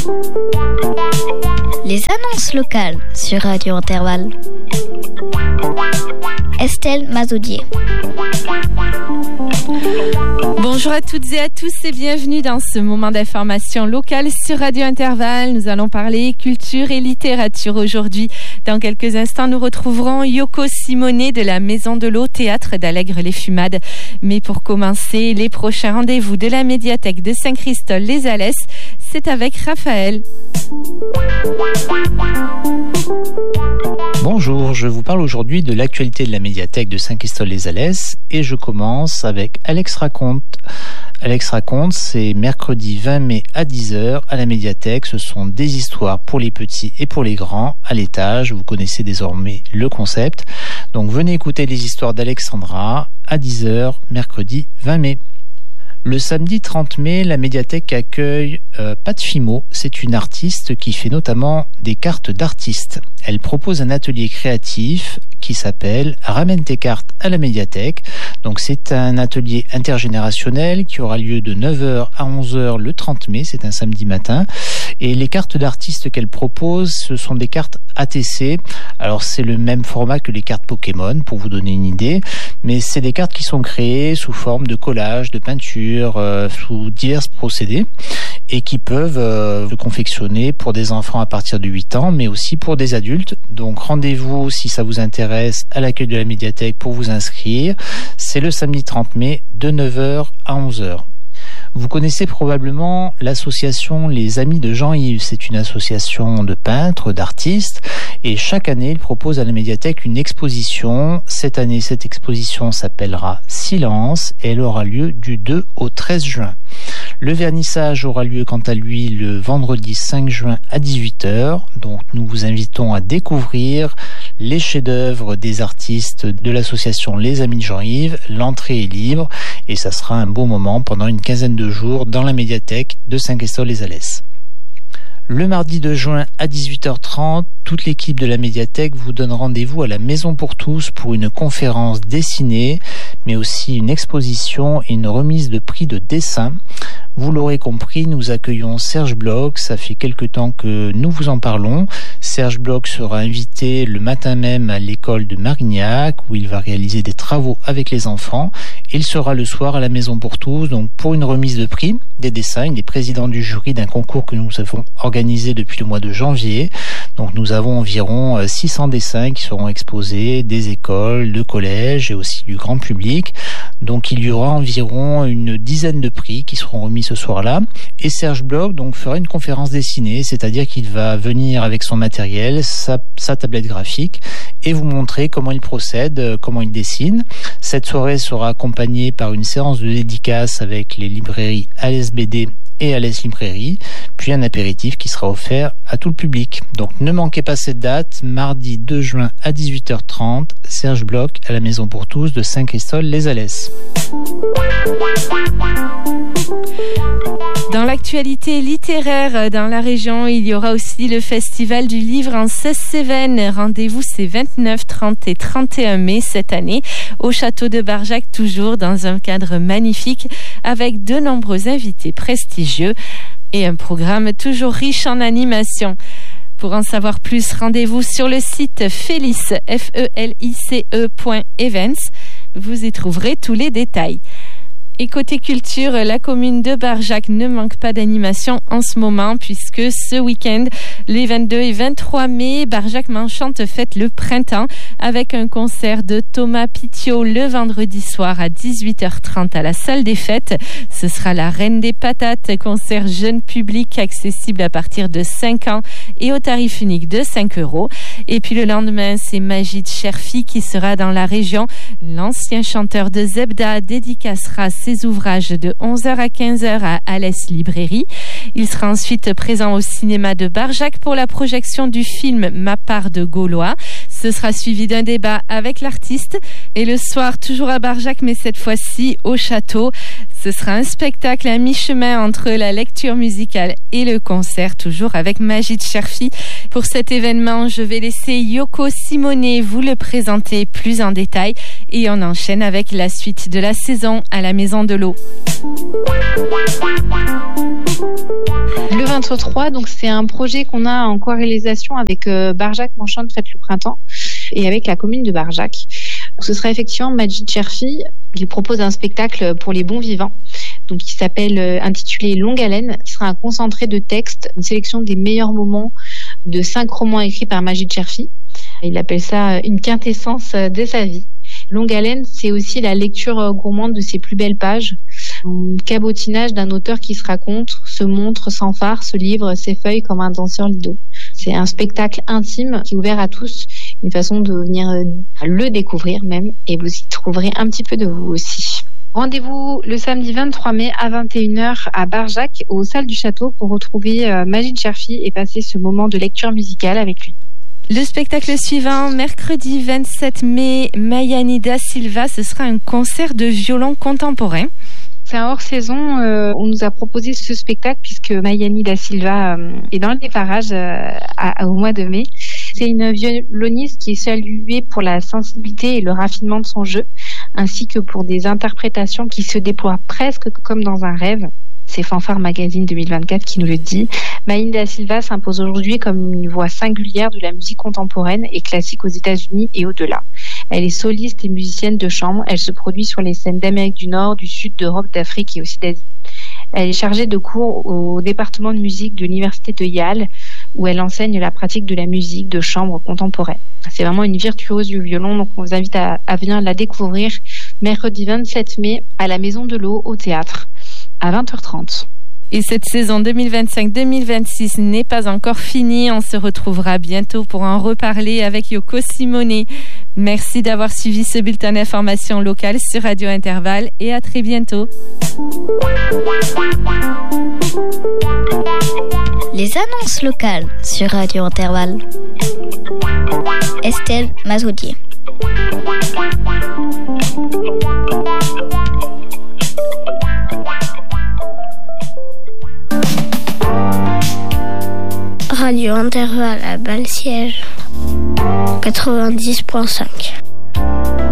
Les annonces locales sur Radio Intervalle. Estelle Mazoudier. Bonjour à toutes et à tous et bienvenue dans ce moment d'information locale sur Radio Intervalle. Nous allons parler culture et littérature aujourd'hui. Dans quelques instants, nous retrouverons Yoko Simonet de la Maison de l'Eau, théâtre d'Allègre-les-Fumades. Mais pour commencer, les prochains rendez-vous de la médiathèque de Saint-Christol-les-Alès, c'est avec Raphaël. Bonjour, je vous parle aujourd'hui de l'actualité de la médiathèque de Saint-Christol-les-Alès et je commence avec Alex Raconte. Alex Raconte, c'est mercredi 20 mai à 10h à la médiathèque. Ce sont des histoires pour les petits et pour les grands à l'étage. Vous connaissez désormais le concept. Donc venez écouter les histoires d'Alexandra à 10h mercredi 20 mai. Le samedi 30 mai, la médiathèque accueille Pat Fimo. C'est une artiste qui fait notamment des cartes d'artistes. Elle propose un atelier créatif qui s'appelle « Ramène tes cartes à la médiathèque ». Donc c'est un atelier intergénérationnel qui aura lieu de 9h à 11h le 30 mai, c'est un samedi matin. Et les cartes d'artistes qu'elle propose, ce sont des cartes ATC. Alors c'est le même format que les cartes Pokémon, pour vous donner une idée. Mais c'est des cartes qui sont créées sous forme de collage, de peinture, sous divers procédés. Et qui peuvent se confectionner pour des enfants à partir de 8 ans, mais aussi pour des adultes. Donc rendez-vous si ça vous intéresse à l'accueil de la médiathèque pour vous inscrire. C'est le samedi 30 mai de 9h à 11h. Vous connaissez probablement l'association Les Amis de Jean-Yves. C'est une association de peintres, d'artistes, et chaque année, ils proposent à la médiathèque une exposition. Cette année, cette exposition s'appellera Silence et elle aura lieu du 2 au 13 juin. Le vernissage aura lieu quant à lui le vendredi 5 juin à 18h. Donc nous vous invitons à découvrir les chefs-d'œuvre des artistes de l'association Les Amis de Jean-Yves. L'entrée est libre et ça sera un beau moment pendant une quinzaine de jours dans la médiathèque de Saint-Christol-les-Alès. Le mardi 2 juin à 18h30, toute l'équipe de la médiathèque vous donne rendez-vous à la Maison pour tous pour une conférence dessinée, mais aussi une exposition et une remise de prix de dessin. Vous l'aurez compris, nous accueillons Serge Bloch. Ça fait quelque temps que nous vous en parlons. Serge Bloch sera invité le matin même à l'école de Marignac où il va réaliser des travaux avec les enfants. Il sera le soir à la Maison pour tous, donc pour une remise de prix des dessins. Il est président du jury d'un concours que nous avons organisé depuis le mois de janvier. Donc nous avons environ 600 dessins qui seront exposés des écoles, de collèges et aussi du grand public. Donc il y aura environ une dizaine de prix qui seront remis ce soir-là. Et Serge Bloch donc fera une conférence dessinée, c'est-à-dire qu'il va venir avec son matériel, sa tablette graphique et vous montrer comment il procède, comment il dessine. Cette soirée sera accompagnée par une séance de dédicace avec les librairies Alès BD et Alès Librairie, puis un apéritif qui sera offert à tout le public. Donc ne manquez pas cette date, mardi 2 juin à 18h30, Serge Bloch à la Maison pour tous de Saint-Christol-les-Alès. Dans l'actualité littéraire dans la région, il y aura aussi le Festival du livre en Cévennes. Rendez-vous c'est 29, 30 et 31 mai cette année au château de Barjac, toujours dans un cadre magnifique avec de nombreux invités prestigieux et un programme toujours riche en animation. Pour en savoir plus, rendez-vous sur le site felice.events. Vous y trouverez tous les détails. Et côté culture, la commune de Barjac ne manque pas d'animation en ce moment puisque ce week-end, les 22 et 23 mai, Barjac M'enchante fête le printemps avec un concert de Thomas Pitiot le vendredi soir à 18h30 à la salle des fêtes. Ce sera la Reine des Patates, concert jeune public accessible à partir de 5 ans et au tarif unique de 5 €. Et puis le lendemain, c'est Majid Cherfi qui sera dans la région. L'ancien chanteur de Zebda dédicacera ses ouvrages de 11h à 15h à Alès Librairie. Il sera ensuite présent au cinéma de Barjac pour la projection du film Ma part de Gaulois. Ce sera suivi d'un débat avec l'artiste. Et le soir, toujours à Barjac, mais cette fois-ci au château, ce sera un spectacle à mi-chemin entre la lecture musicale et le concert, toujours avec Majid Cherfi. Pour cet événement, je vais laisser Yoko Simonet vous le présenter plus en détail et on enchaîne avec la suite de la saison à la Maison de l'Eau. Le Le 23, donc c'est un projet qu'on a en co-réalisation avec Barjac Manchante Fête le Printemps et avec la commune de Barjac. Ce sera effectivement Majid Cherfi. Il propose un spectacle pour les bons vivants, donc qui s'appelle intitulé Longue Haleine, qui sera un concentré de textes, une sélection des meilleurs moments de 5 romans écrits par Majid Cherfi. Il appelle ça une quintessence de sa vie. Longue Haleine, c'est aussi la lecture gourmande de ses plus belles pages, un cabotinage d'un auteur qui se raconte, se montre sans phare, se livre, s'effeuille comme un danseur lido. C'est un spectacle intime qui est ouvert à tous, une façon de venir le découvrir même, et vous y trouverez un petit peu de vous aussi. Rendez-vous le samedi 23 mai à 21h à Barjac, aux Salles du Château, pour retrouver Majid Cherfi et passer ce moment de lecture musicale avec lui. Le spectacle suivant, mercredi 27 mai, Mayani da Silva, ce sera un concert de violon contemporain. C'est un hors-saison, on nous a proposé ce spectacle puisque Mayani da Silva est dans les parages au mois de mai. C'est une violoniste qui est saluée pour la sensibilité et le raffinement de son jeu, ainsi que pour des interprétations qui se déploient presque comme dans un rêve. C'est Fanfare Magazine 2024 qui nous le dit. Mayani da Silva s'impose aujourd'hui comme une voix singulière de la musique contemporaine et classique aux États-Unis et au-delà. Elle est soliste et musicienne de chambre. Elle se produit sur les scènes d'Amérique du Nord, du Sud, d'Europe, d'Afrique et aussi d'Asie. Elle est chargée de cours au département de musique de l'université de Yale, où elle enseigne la pratique de la musique de chambre contemporaine. C'est vraiment une virtuose du violon, donc on vous invite à venir la découvrir mercredi 27 mai à la Maison de l'Eau au théâtre à 20h30. Et cette saison 2025-2026 n'est pas encore finie. On se retrouvera bientôt pour en reparler avec Yoko Simone. Merci d'avoir suivi ce bulletin d'information locale sur Radio Intervalle et à très bientôt. Les annonces locales sur Radio Intervalle. Estelle Mazoudier. Radio Intervalle à Bal-Siège 90.5.